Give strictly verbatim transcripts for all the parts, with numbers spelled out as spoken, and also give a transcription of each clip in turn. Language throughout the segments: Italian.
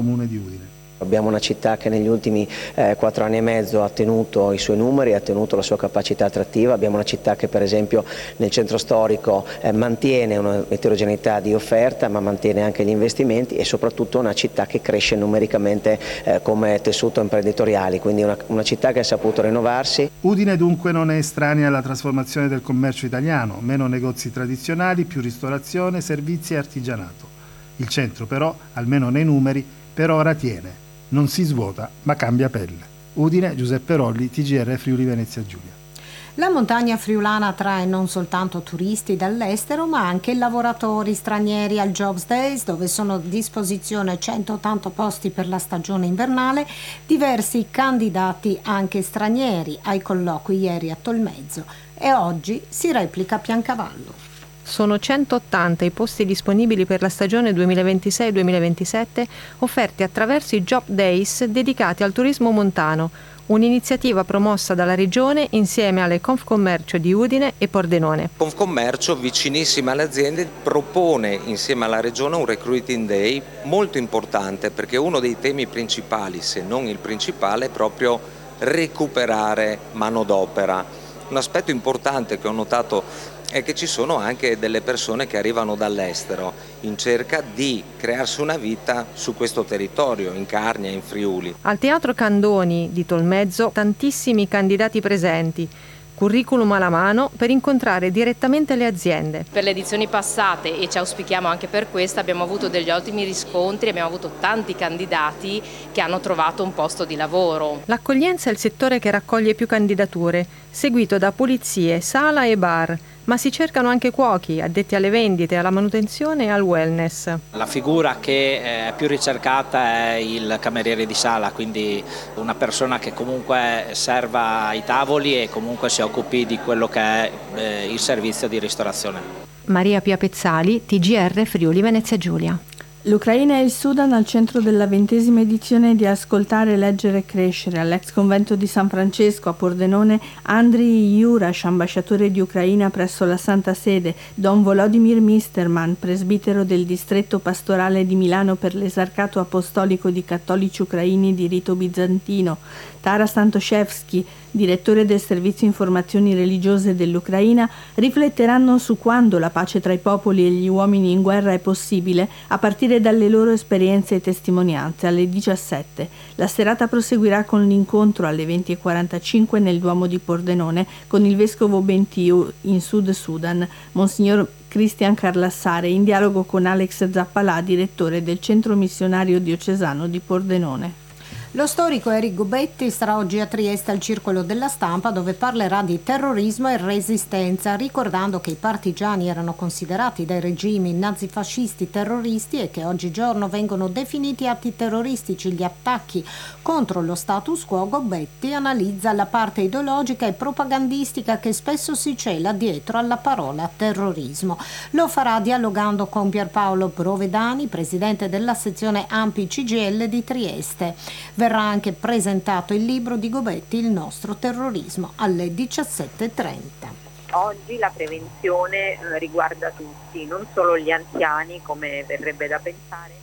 Comune di Udine. Abbiamo una città che negli ultimi eh, quattro anni e mezzo ha tenuto i suoi numeri, ha tenuto la sua capacità attrattiva. Abbiamo una città che per esempio nel centro storico eh, mantiene un'eterogeneità di offerta, ma mantiene anche gli investimenti, e soprattutto una città che cresce numericamente eh, come tessuto imprenditoriale, quindi una, una città che ha saputo rinnovarsi. Udine dunque non è estranea alla trasformazione del commercio italiano, meno negozi tradizionali, più ristorazione, servizi e artigianato. Il centro però, almeno nei numeri, per ora tiene. Non si svuota, ma cambia pelle. Udine, Giuseppe Rolli, T G R Friuli Venezia Giulia. La montagna friulana attrae non soltanto turisti dall'estero, ma anche lavoratori stranieri al Jobs Days, dove sono a disposizione centottanta posti per la stagione invernale, diversi candidati anche stranieri ai colloqui ieri a Tolmezzo, e oggi si replica a Piancavallo. Sono centottanta i posti disponibili per la stagione duemilaventisei duemilaventisette offerti attraverso i Job Days dedicati al turismo montano, un'iniziativa promossa dalla Regione insieme alle Confcommercio di Udine e Pordenone. Confcommercio, vicinissima alle aziende, propone insieme alla Regione un Recruiting Day molto importante, perché uno dei temi principali, se non il principale, è proprio recuperare manodopera. Un aspetto importante che ho notato è che ci sono anche delle persone che arrivano dall'estero in cerca di crearsi una vita su questo territorio, in Carnia, in Friuli. Al Teatro Candoni di Tolmezzo tantissimi candidati presenti, curriculum alla mano per incontrare direttamente le aziende. Per le edizioni passate, e ci auspichiamo anche per questa, abbiamo avuto degli ottimi riscontri, abbiamo avuto tanti candidati che hanno trovato un posto di lavoro. L'accoglienza è il settore che raccoglie più candidature, seguito da pulizie, sala e bar, ma si cercano anche cuochi, addetti alle vendite, alla manutenzione e al wellness. La figura che è più ricercata è il cameriere di sala, quindi una persona che comunque serva i tavoli e comunque si occupi di quello che è eh, il servizio di ristorazione. Maria Pia Pezzali, T G R Friuli Venezia Giulia. L'Ucraina e il Sudan al centro della ventesima edizione di Ascoltare, Leggere e Crescere. All'ex convento di San Francesco a Pordenone, Andriy Jurash, ambasciatore di Ucraina presso la Santa Sede, Don Volodymyr Misterman, presbitero del distretto pastorale di Milano per l'esarcato apostolico di cattolici ucraini di rito bizantino, Taras Antoshevsky, direttore del servizio informazioni religiose dell'Ucraina, rifletteranno su quando la pace tra i popoli e gli uomini in guerra è possibile, a partire dalle loro esperienze e testimonianze. Alle diciassette la serata proseguirà con l'incontro alle venti e quarantacinque nel Duomo di Pordenone con il vescovo Bentiu in Sud Sudan, Monsignor Cristian Carlassare, in dialogo con Alex Zappalà, direttore del Centro Missionario Diocesano di Pordenone. Lo storico Eric Gobetti sarà oggi a Trieste al Circolo della Stampa, dove parlerà di terrorismo e resistenza, ricordando che i partigiani erano considerati dai regimi nazifascisti terroristi e che oggigiorno vengono definiti atti terroristici gli attacchi contro lo status quo. Gobetti analizza la parte ideologica e propagandistica che spesso si cela dietro alla parola terrorismo. Lo farà dialogando con Pierpaolo Provedani, presidente della sezione A M P I C G I L di Trieste. Verrà anche presentato il libro di Gobetti, Il nostro terrorismo, alle diciassette e trenta. Oggi la prevenzione eh, riguarda tutti, non solo gli anziani, come verrebbe da pensare.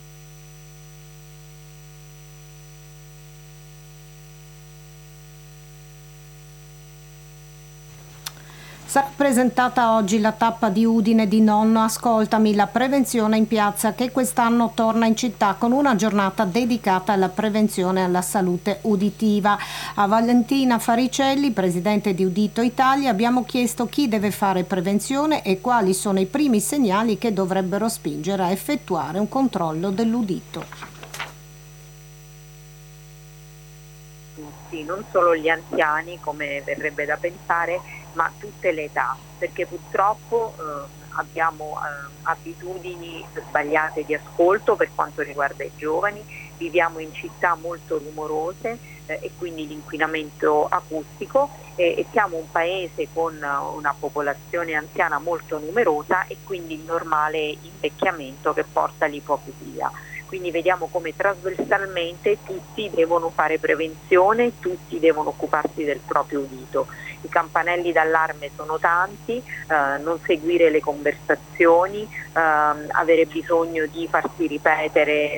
Sarà presentata oggi la tappa di Udine di Nonno Ascoltami, la prevenzione in piazza, che quest'anno torna in città con una giornata dedicata alla prevenzione e alla salute uditiva. A Valentina Faricelli, presidente di Udito Italia, abbiamo chiesto chi deve fare prevenzione e quali sono i primi segnali che dovrebbero spingere a effettuare un controllo dell'udito. Tutti, non solo gli anziani, come verrebbe da pensare, ma tutte le età, perché purtroppo eh, abbiamo eh, abitudini sbagliate di ascolto per quanto riguarda i giovani, viviamo in città molto rumorose eh, e quindi l'inquinamento acustico e, e siamo un paese con una popolazione anziana molto numerosa e quindi il normale invecchiamento che porta all'ipocrisia. Quindi vediamo come trasversalmente tutti devono fare prevenzione, tutti devono occuparsi del proprio udito. I campanelli d'allarme sono tanti, eh, non seguire le conversazioni, eh, avere bisogno di farsi ripetere